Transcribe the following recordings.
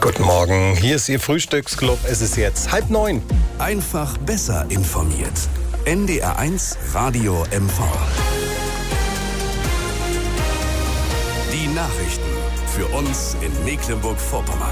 Guten Morgen, hier ist Ihr Frühstücksclub. Es ist jetzt 8:30. Einfach besser informiert. NDR1 Radio MV. Die Nachrichten für uns in Mecklenburg-Vorpommern.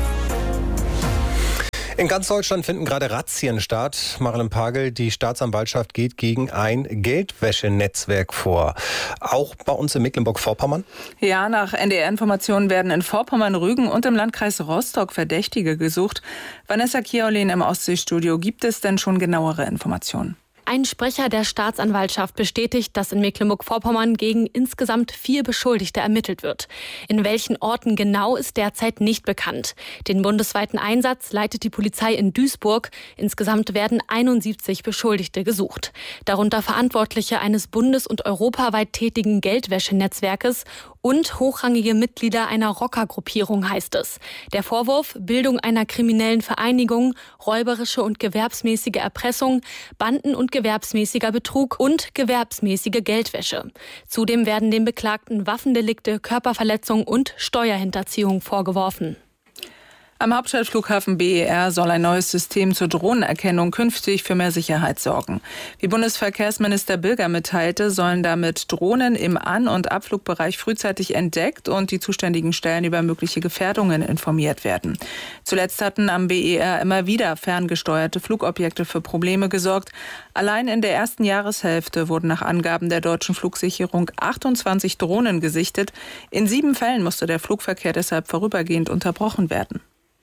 In ganz Deutschland finden gerade Razzien statt. Marilyn Pagel, die Staatsanwaltschaft geht gegen ein Geldwäschenetzwerk vor. Auch bei uns in Mecklenburg-Vorpommern? Ja, nach NDR-Informationen werden in Vorpommern, Rügen und im Landkreis Rostock Verdächtige gesucht. Vanessa Kierolin im Ostseestudio. Gibt es denn schon genauere Informationen? Ein Sprecher der Staatsanwaltschaft bestätigt, dass in Mecklenburg-Vorpommern gegen insgesamt 4 Beschuldigte ermittelt wird. In welchen Orten genau ist derzeit nicht bekannt. Den bundesweiten Einsatz leitet die Polizei in Duisburg. Insgesamt werden 71 Beschuldigte gesucht. Darunter Verantwortliche eines bundes- und europaweit tätigen Geldwäschenetzwerkes und hochrangige Mitglieder einer Rockergruppierung, heißt es. Der Vorwurf: Bildung einer kriminellen Vereinigung, räuberische und gewerbsmäßige Erpressung, Banden- und gewerbsmäßiger Betrug und gewerbsmäßige Geldwäsche. Zudem werden den Beklagten Waffendelikte, Körperverletzung und Steuerhinterziehung vorgeworfen. Am Hauptstadtflughafen BER soll ein neues System zur Drohnenerkennung künftig für mehr Sicherheit sorgen. Wie Bundesverkehrsminister Bilger mitteilte, sollen damit Drohnen im An- und Abflugbereich frühzeitig entdeckt und die zuständigen Stellen über mögliche Gefährdungen informiert werden. Zuletzt hatten am BER immer wieder ferngesteuerte Flugobjekte für Probleme gesorgt. Allein in der ersten Jahreshälfte wurden nach Angaben der deutschen Flugsicherung 28 Drohnen gesichtet. In 7 Fällen musste der Flugverkehr deshalb vorübergehend unterbrochen werden.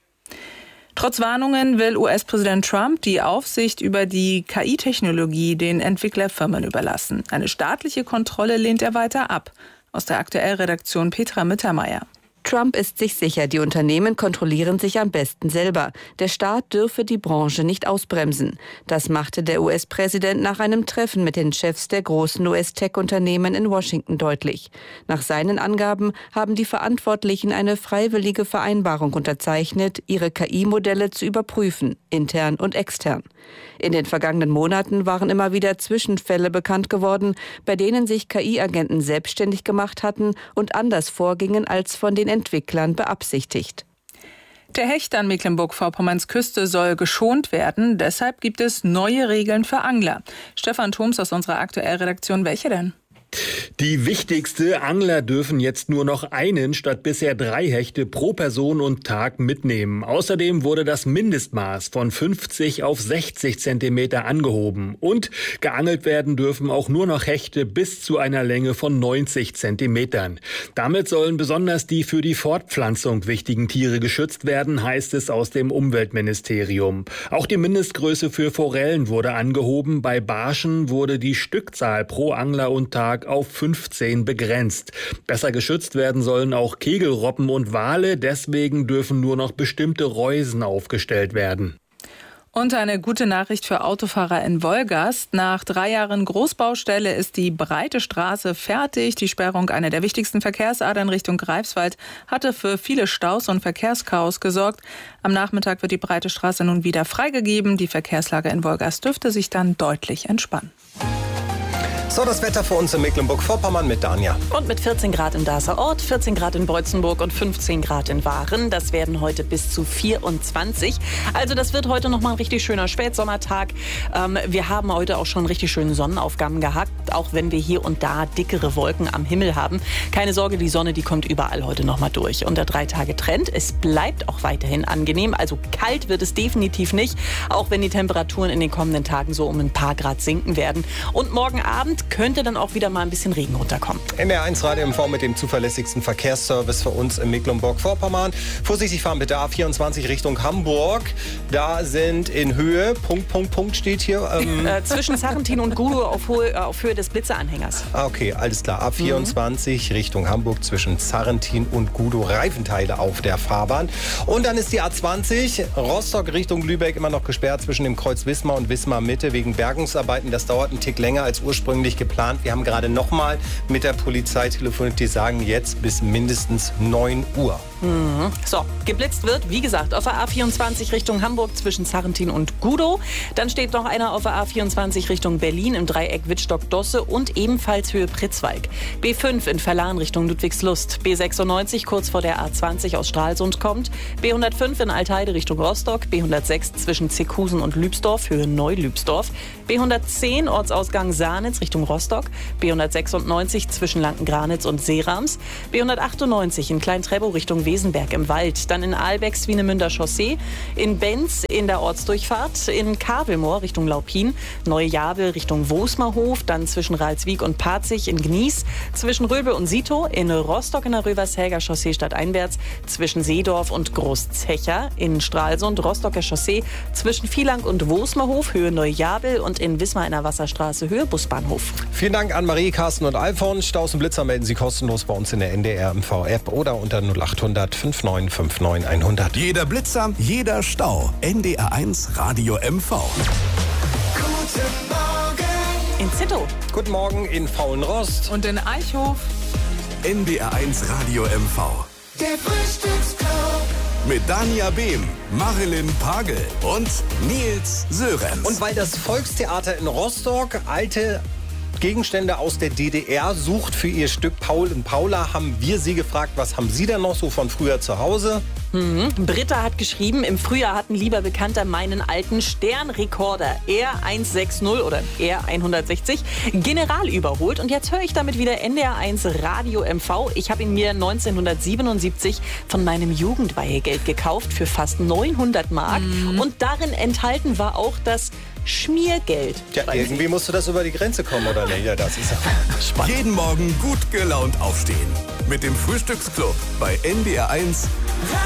Trotz Warnungen will US-Präsident Trump die Aufsicht über die KI-Technologie den Entwicklerfirmen überlassen. Eine staatliche Kontrolle lehnt er weiter ab. Aus der Aktuellredaktion Petra Mittermeier. Trump ist sich sicher, die Unternehmen kontrollieren sich am besten selber. Der Staat dürfe die Branche nicht ausbremsen. Das machte der US-Präsident nach einem Treffen mit den Chefs der großen US-Tech-Unternehmen in Washington deutlich. Nach seinen Angaben haben die Verantwortlichen eine freiwillige Vereinbarung unterzeichnet, ihre KI-Modelle zu überprüfen, intern und extern. In den vergangenen Monaten waren immer wieder Zwischenfälle bekannt geworden, bei denen sich KI-Agenten selbstständig gemacht hatten und anders vorgingen als von den Entwicklern beabsichtigt. Der Hecht an Mecklenburg-Vorpommerns Küste soll geschont werden. Deshalb gibt es neue Regeln für Angler. Stefan Thoms aus unserer Aktuellredaktion. Welche denn? Die wichtigste: Angler dürfen jetzt nur noch einen statt bisher 3 Hechte pro Person und Tag mitnehmen. Außerdem wurde das Mindestmaß von 50 auf 60 Zentimeter angehoben. Und geangelt werden dürfen auch nur noch Hechte bis zu einer Länge von 90 Zentimetern. Damit sollen besonders die für die Fortpflanzung wichtigen Tiere geschützt werden, heißt es aus dem Umweltministerium. Auch die Mindestgröße für Forellen wurde angehoben. Bei Barschen wurde die Stückzahl pro Angler und Tag auf 15 begrenzt. Besser geschützt werden sollen auch Kegelrobben und Wale. Deswegen dürfen nur noch bestimmte Reusen aufgestellt werden. Und eine gute Nachricht für Autofahrer in Wolgast. Nach 3 Jahren Großbaustelle ist die breite Straße fertig. Die Sperrung einer der wichtigsten Verkehrsadern Richtung Greifswald hatte für viele Staus und Verkehrschaos gesorgt. Am Nachmittag wird die breite Straße nun wieder freigegeben. Die Verkehrslage in Wolgast dürfte sich dann deutlich entspannen. So, das Wetter für uns in Mecklenburg-Vorpommern mit Danja. Und mit 14 Grad im Daaser Ort, 14 Grad in Beutzenburg und 15 Grad in Waren. Das werden heute bis zu 24. Also das wird heute nochmal ein richtig schöner Spätsommertag. Wir haben heute auch schon einen richtig schönen Sonnenaufgang gehabt, auch wenn wir hier und da dickere Wolken am Himmel haben. Keine Sorge, die Sonne, die kommt überall heute nochmal durch. Und der 3-Tage-Trend, es bleibt auch weiterhin angenehm. Also kalt wird es definitiv nicht, auch wenn die Temperaturen in den kommenden Tagen so um ein paar Grad sinken werden. Und morgen Abend könnte dann auch wieder mal ein bisschen Regen runterkommen. NDR1 Radio MV mit dem zuverlässigsten Verkehrsservice für uns in Mecklenburg-Vorpommern. Vorsichtig fahren bitte A24 Richtung Hamburg. Da sind in Höhe, Punkt steht hier. Zwischen Sarrentin und Gudo auf Höhe des Blitzeranhängers. Okay, alles klar. A24 Richtung Hamburg zwischen Sarrentin und Gudo. Reifenteile auf der Fahrbahn. Und dann ist die A20 Rostock Richtung Lübeck immer noch gesperrt zwischen dem Kreuz Wismar und Wismar Mitte wegen Bergungsarbeiten. Das dauert einen Tick länger als ursprünglich geplant. Wir haben gerade nochmal mit der Polizei telefoniert. Die sagen jetzt bis mindestens 9 Uhr. So, geblitzt wird, wie gesagt, auf der A24 Richtung Hamburg zwischen Sarrentin und Gudow. Dann steht noch einer auf der A24 Richtung Berlin im Dreieck Wittstock-Dosse und ebenfalls Höhe Pritzwalk. B5 in Verlan Richtung Ludwigslust. B96 kurz vor der A20 aus Stralsund kommt. B105 in Altheide Richtung Rostock. B106 zwischen Zeckhusen und Lübsdorf, Höhe Neu-Lübsdorf. B110 Ortsausgang Sahnitz Richtung Rostock. B196 zwischen Lanken-Granitz und Seerams. B198 in Klein-Trebow Richtung Wesenberg im Wald. Dann in Ahlbeck Swinemünder Chaussee. In Benz in der Ortsdurchfahrt. In Kavelmoor Richtung Laupin. Neue-Jabel Richtung Wosmerhof. Dann zwischen Ralswiek und Parzig in Gnies. Zwischen Röbe und Sito. In Rostock in der Rövershäger Chaussee stadteinwärts. Zwischen Seedorf und Großzecher. In Stralsund Rostocker Chaussee. Zwischen Vielang und Wosmerhof Höhe Neujabel. Und in Wismar in der Wasserstraße Höhe Busbahnhof. Vielen Dank an Marie, Carsten und Alfons. Staus und Blitzer melden Sie kostenlos bei uns in der NDR MV-App oder unter 0800 5959 100. Jeder Blitzer, jeder Stau. NDR1 Radio MV. Guten Morgen. In Zittow. Guten Morgen in Faulenrost. Und in Eichhof. NDR1 Radio MV. Der Frühstücksclub. Mit Dania Behm, Marilyn Pagel und Nils Sörenz. Und weil das Volkstheater in Rostock alte Gegenstände aus der DDR sucht für ihr Stück Paul und Paula, haben wir Sie gefragt, was haben Sie denn noch so von früher zu Hause? Britta hat geschrieben, im Frühjahr hat ein lieber Bekannter meinen alten Sternrekorder R160 oder R160 General überholt. Und jetzt höre ich damit wieder NDR1 Radio MV. Ich habe ihn mir 1977 von meinem Jugendweihegeld gekauft für fast 900 Mark. Und darin enthalten war auch das Schmiergeld. Ja, irgendwie musste das über die Grenze kommen, oder nicht? Ja, das ist ja spannend. Jeden Morgen gut gelaunt aufstehen. Mit dem Frühstücksclub bei NDR1